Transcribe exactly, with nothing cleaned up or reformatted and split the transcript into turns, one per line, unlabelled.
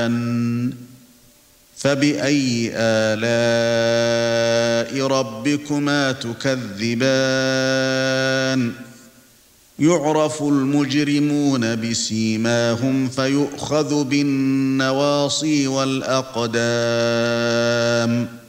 تكذبان فبأي آلاء ربكما تكذبان يعرف المجرمون بسيماهم فيؤخذ بالنواصي والأقدام